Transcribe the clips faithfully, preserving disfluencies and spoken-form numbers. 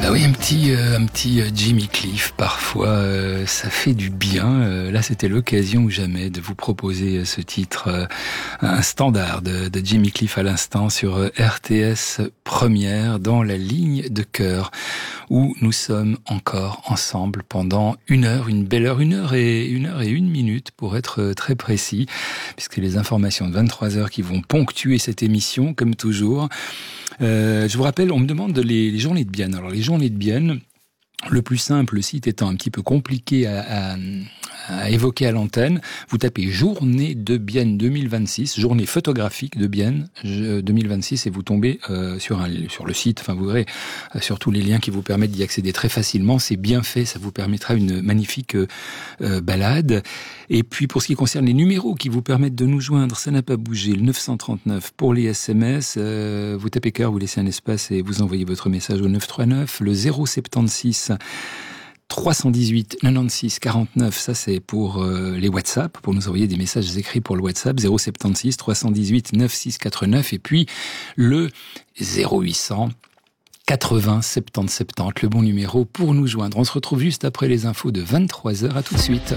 Ah oui, un petit, euh, un petit Jimmy Cliff, parfois euh, ça fait du bien. Euh, là, c'était l'occasion ou jamais de vous proposer ce titre, euh, un standard de, de Jimmy Cliff à l'instant sur R T S Première, dans la ligne de cœur, où nous sommes encore ensemble pendant une heure, une belle heure, une heure et une heure et une minute pour être très précis, puisque les informations de vingt-trois heures qui vont ponctuer cette émission, comme toujours. Euh, je vous rappelle, on me demande les, les journées de Bienne. Alors les journées de Bienne, le plus simple, le site étant un petit peu compliqué à, à, à évoquer à l'antenne, vous tapez Journée de Bienne deux mille vingt-six, journée photographique de Bienne deux mille vingt-six, et vous tombez euh, sur, un, sur le site. Enfin, vous verrez euh, sur tous les liens qui vous permettent d'y accéder très facilement. C'est bien fait, ça vous permettra une magnifique euh, balade. Et puis pour ce qui concerne les numéros qui vous permettent de nous joindre, ça n'a pas bougé. Le neuf cent trente-neuf pour les S M S, euh, vous tapez cœur, vous laissez un espace et vous envoyez votre message au neuf cent trente-neuf. Le zéro soixante-seize trois cent dix-huit quatre-vingt-seize quarante-neuf, ça c'est pour euh, les WhatsApp, pour nous envoyer des messages écrits pour le WhatsApp, zéro soixante-seize trois cent dix-huit quatre-vingt-seize quatre-vingt-neuf, et puis le zéro huit cents quatre-vingts soixante-dix soixante-dix, le bon numéro pour nous joindre. On se retrouve juste après les infos de vingt-trois heures, à tout de suite.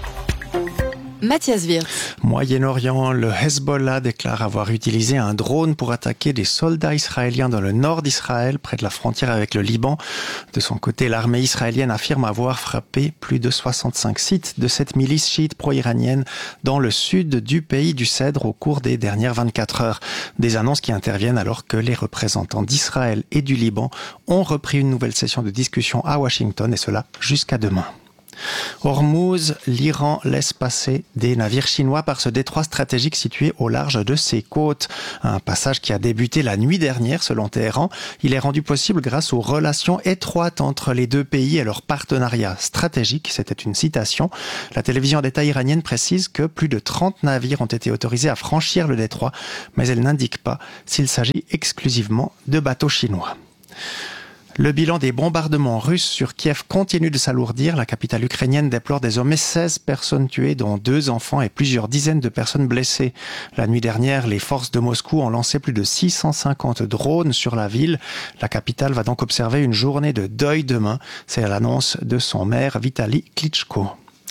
Mathias Wirtz. Moyen-Orient, le Hezbollah déclare avoir utilisé un drone pour attaquer des soldats israéliens dans le nord d'Israël, près de la frontière avec le Liban. De son côté, l'armée israélienne affirme avoir frappé plus de soixante-cinq sites de cette milice chiite pro-iranienne dans le sud du pays du Cèdre au cours des dernières vingt-quatre heures. Des annonces qui interviennent alors que les représentants d'Israël et du Liban ont repris une nouvelle session de discussion à Washington, et cela jusqu'à demain. Hormuz, l'Iran laisse passer des navires chinois par ce détroit stratégique situé au large de ses côtes. Un passage qui a débuté la nuit dernière selon Téhéran. Il est rendu possible grâce aux relations étroites entre les deux pays et leur partenariat stratégique. C'était une citation. La télévision d'État iranienne précise que plus de trente navires ont été autorisés à franchir le détroit, mais elle n'indique pas s'il s'agit exclusivement de bateaux chinois. Le bilan des bombardements russes sur Kiev continue de s'alourdir. La capitale ukrainienne déplore désormais seize personnes tuées, dont deux enfants, et plusieurs dizaines de personnes blessées. La nuit dernière, les forces de Moscou ont lancé plus de six cent cinquante drones sur la ville. La capitale va donc observer une journée de deuil demain. C'est l'annonce de son maire Vitali Klitschko.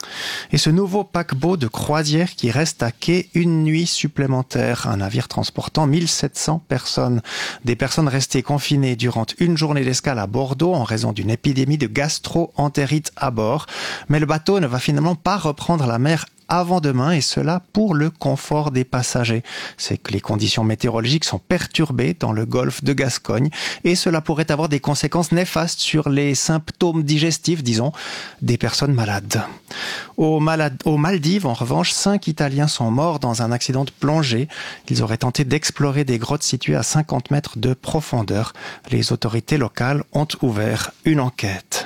Et ce nouveau paquebot de croisière qui reste à quai une nuit supplémentaire. Un navire transportant mille sept cents personnes. Des personnes restées confinées durant une journée d'escale à Bordeaux en raison d'une épidémie de gastro-entérite à bord. Mais le bateau ne va finalement pas reprendre la mer avant demain, et cela pour le confort des passagers. C'est que les conditions météorologiques sont perturbées dans le golfe de Gascogne, et cela pourrait avoir des conséquences néfastes sur les symptômes digestifs, disons, des personnes malades. Aux, malades, aux Maldives, en revanche, cinq Italiens sont morts dans un accident de plongée. Ils auraient tenté d'explorer des grottes situées à cinquante mètres de profondeur. Les autorités locales ont ouvert une enquête.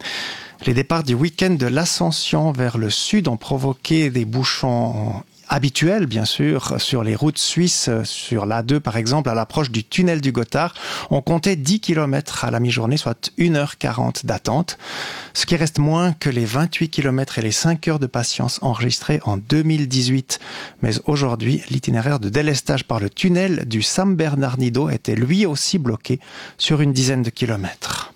Les départs du week-end de l'Ascension vers le sud ont provoqué des bouchons habituels, bien sûr, sur les routes suisses, sur l'A deux par exemple, à l'approche du tunnel du Gothard. On comptait dix kilomètres à la mi-journée, soit une heure quarante d'attente, ce qui reste moins que les vingt-huit kilomètres et les cinq heures de patience enregistrés en deux mille dix-huit. Mais aujourd'hui, l'itinéraire de délestage par le tunnel du San Bernardino était lui aussi bloqué sur une dizaine de kilomètres.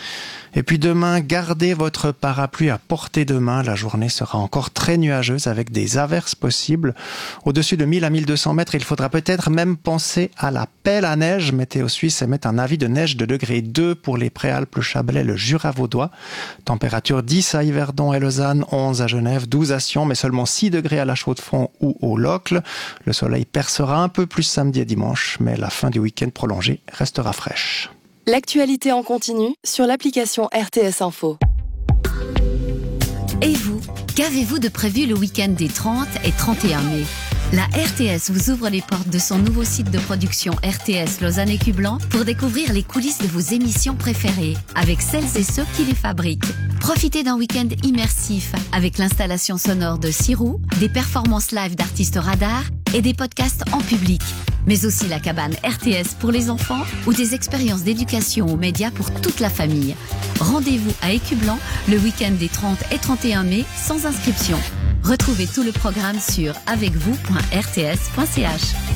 Et puis demain, gardez votre parapluie à portée de main. La journée sera encore très nuageuse avec des averses possibles. Au-dessus de mille à mille deux cents mètres, il faudra peut-être même penser à la pelle à neige. Météo Suisse émet un avis de neige de degré deux pour les Préalpes, le Chablais, le Jura vaudois. Température dix à Yverdon et Lausanne, onze à Genève, douze à Sion, mais seulement six degrés à la Chaux-de-Fonds ou au Locle. Le soleil percera un peu plus samedi et dimanche, mais la fin du week-end prolongé restera fraîche. L'actualité en continu sur l'application R T S Info. Et vous, qu'avez-vous de prévu le week-end des trente et trente et un mai ? La R T S vous ouvre les portes de son nouveau site de production R T S Lausanne et Cublan pour découvrir les coulisses de vos émissions préférées avec celles et ceux qui les fabriquent. Profitez d'un week-end immersif avec l'installation sonore de Sirou, des performances live d'artistes radars et des podcasts en public. Mais aussi la cabane R T S pour les enfants ou des expériences d'éducation aux médias pour toute la famille. Rendez-vous à Écublan le week-end des trente et trente et un mai sans inscription. Retrouvez tout le programme sur avec vous point r t s point c h.